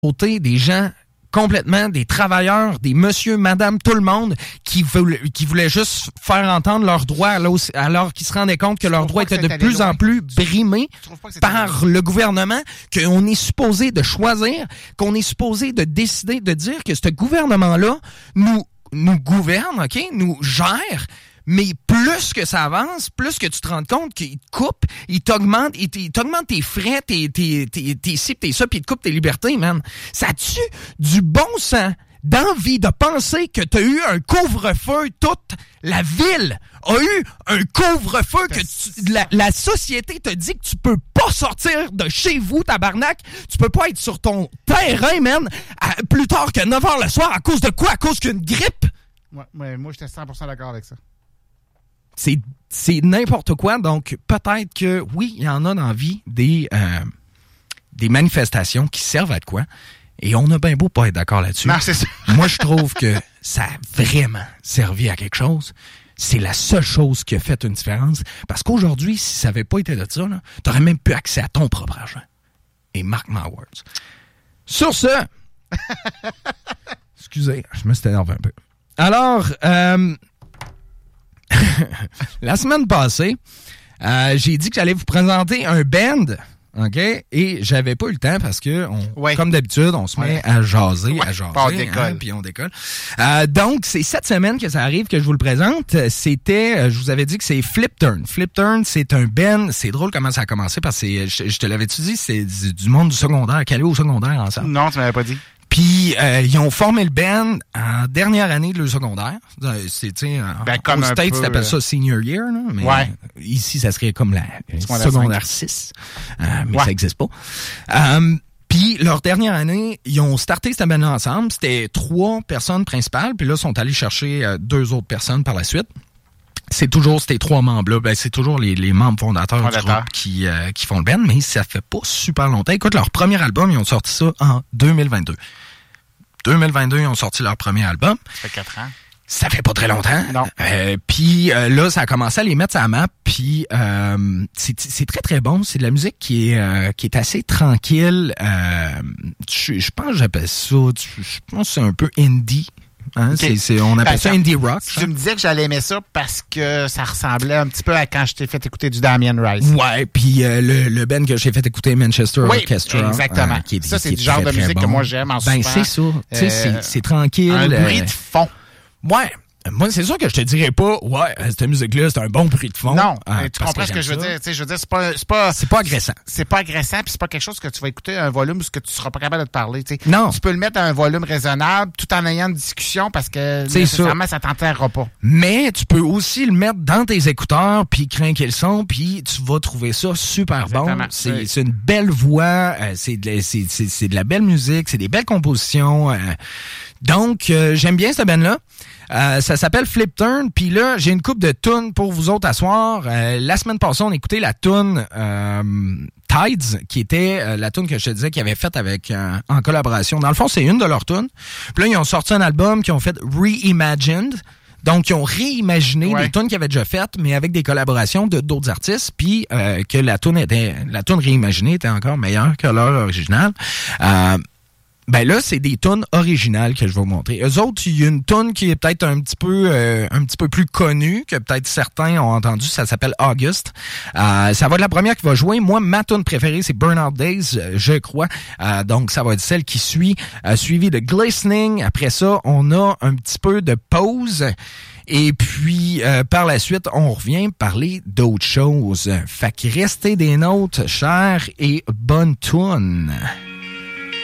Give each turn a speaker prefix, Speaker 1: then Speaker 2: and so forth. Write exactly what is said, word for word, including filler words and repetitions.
Speaker 1: côté des gens complètement, des travailleurs, des monsieur, madame, tout le monde qui voulaient, qui voulaient juste faire entendre leurs droits alors, alors qu'ils se rendaient compte que leurs droits étaient de plus en plus brimés par le gouvernement, qu'on est supposé de choisir, qu'on est supposé de décider, de dire que ce gouvernement-là nous, nous gouverne, OK, nous gère. Mais plus que ça avance, plus que tu te rends compte qu'il te coupe, il t'augmente, il t'augmente tes frais, tes, tes, tes, tes ci, tes ça, puis il te coupe tes libertés, man. Ça tue du bon sens d'envie de penser que t'as eu un couvre-feu, toute la ville a eu un couvre-feu, que tu, la, la société te dit que tu peux pas sortir de chez vous, tabarnak, tu peux pas être sur ton terrain, man, à, plus tard que neuf heures le soir, à cause de quoi? À cause qu'une grippe?
Speaker 2: Ouais, ouais, moi, j'étais cent pour cent d'accord avec ça.
Speaker 1: C'est, c'est n'importe quoi. Donc, peut-être que, oui, il y en a dans la vie des, euh, des manifestations qui servent à de quoi. Et on a bien beau pas être d'accord là-dessus.
Speaker 2: Non, c'est ça.
Speaker 1: Moi, je trouve que ça a vraiment servi à quelque chose. C'est la seule chose qui a fait une différence. Parce qu'aujourd'hui, si ça n'avait pas été de ça, tu n'aurais même plus accès à ton propre argent. Et mark my words. Sur ce... Excusez, je me suis énervé un peu. Alors... Euh, la semaine passée, euh, j'ai dit que j'allais vous présenter un band, OK? Et j'avais pas eu le temps parce que, on,
Speaker 2: ouais.
Speaker 1: comme d'habitude, on se met ouais. à jaser,
Speaker 2: ouais.
Speaker 1: à jaser,
Speaker 2: on décolle.
Speaker 1: Hein, puis on décolle. Euh, donc, c'est cette semaine que ça arrive que je vous le présente. C'était, je vous avais dit que c'est Flip Turn. Flip Turn, c'est un band. C'est drôle comment ça a commencé parce que je, je te l'avais-tu dit, c'est du, du monde du secondaire, qu'aller au secondaire ensemble.
Speaker 2: Non, tu m'avais pas dit.
Speaker 1: Puis, euh, ils ont formé le band en dernière année de leur secondaire. C'est, tu sais,
Speaker 2: ben,
Speaker 1: en, aux States, tu appelles ça senior year, là, mais
Speaker 2: ouais.
Speaker 1: euh, ici, ça serait comme la
Speaker 2: secondaire,
Speaker 1: secondaire six, euh, mais
Speaker 2: ouais.
Speaker 1: ça n'existe pas. Euh, Puis, leur dernière année, ils ont starté cette band-là ensemble. C'était trois personnes principales, puis là, ils sont allés chercher euh, deux autres personnes par la suite. C'est toujours ces trois membres-là, ben c'est toujours les, les membres fondateurs du groupe qui, euh, qui font le band, mais ça fait pas super longtemps. Écoute, leur premier album, ils ont sorti ça en deux mille vingt-deux. deux mille vingt-deux, ils ont sorti leur premier album.
Speaker 2: Ça fait quatre ans.
Speaker 1: Ça fait pas très longtemps.
Speaker 2: Non.
Speaker 1: Euh, puis euh, là, ça a commencé à les mettre à la map. Puis euh, c'est, c'est très très bon. C'est de la musique qui est euh, qui est assez tranquille. Euh, je, je pense que j'appelle ça. Je pense que c'est un peu indie. Hein, okay. c'est, c'est, on appelle ben, ça indie rock.
Speaker 2: Tu hein? me disais que j'allais aimer ça parce que ça ressemblait un petit peu à quand je t'ai fait écouter du Damien Rice.
Speaker 1: Ouais, puis euh, le, le band que j'ai fait écouter, Manchester
Speaker 2: oui,
Speaker 1: Orchestra.
Speaker 2: Exactement.
Speaker 1: Euh, qui est,
Speaker 2: ça, c'est
Speaker 1: qui
Speaker 2: du genre
Speaker 1: très,
Speaker 2: de musique
Speaker 1: bon.
Speaker 2: que moi j'aime en
Speaker 1: Ben,
Speaker 2: souvent.
Speaker 1: c'est ça. Euh, tu sais, c'est, c'est tranquille.
Speaker 2: Un
Speaker 1: euh,
Speaker 2: bruit de fond.
Speaker 1: Ouais. Moi, c'est sûr que je te dirais pas, ouais, cette musique-là, c'est un bon bruit de fond.
Speaker 2: Non,
Speaker 1: euh,
Speaker 2: tu comprends
Speaker 1: que
Speaker 2: ce que je veux
Speaker 1: ça.
Speaker 2: dire. Tu sais, je veux dire, c'est pas, c'est pas,
Speaker 1: c'est pas agressant.
Speaker 2: C'est pas agressant, puis c'est pas quelque chose que tu vas écouter à un volume où ce que tu seras pas capable de te parler. Tu sais.
Speaker 1: Non.
Speaker 2: Tu peux le mettre à un volume raisonnable, tout en ayant une discussion, parce que
Speaker 1: c'est
Speaker 2: nécessairement,
Speaker 1: ça,
Speaker 2: ça t'enterrera pas.
Speaker 1: Mais tu peux aussi le mettre dans tes écouteurs, puis craquer le son, puis tu vas trouver ça super
Speaker 2: Exactement.
Speaker 1: bon. C'est,
Speaker 2: oui.
Speaker 1: c'est une belle voix, euh, c'est, de la, c'est, c'est, c'est de la belle musique, c'est des belles compositions. Euh, donc, euh, j'aime bien cette band-là. Euh, ça s'appelle Flip Turn. Puis là, j'ai une coupe de tunes pour vous autres à soir. Euh, la semaine passée, on a écouté la tune euh, Tides, qui était euh, la tune que je te disais qu'ils avaient faite avec euh, en collaboration. Dans le fond, c'est une de leurs tunes. Puis là, ils ont sorti un album qu'ils ont fait Reimagined. Donc, ils ont réimaginé
Speaker 2: ouais.
Speaker 1: des tunes qu'ils avaient déjà faites, mais avec des collaborations de d'autres artistes, puis euh, que la tune était, la tune réimaginée était encore meilleure que leur originale. Euh, Ben là, c'est des tunes originales que je vais vous montrer. Eux autres, il y a une tune qui est peut-être un petit peu euh, un petit peu plus connue, que peut-être certains ont entendu, ça s'appelle August. Euh, ça va être la première qui va jouer. Moi, ma tune préférée, c'est Burnout Days, je crois. Euh, donc, ça va être celle qui suit, euh, suivie de Glistening. Après ça, on a un petit peu de pause. Et puis, euh, par la suite, on revient parler d'autres choses. Fait que restez des nôtres, chers, et bonne tune.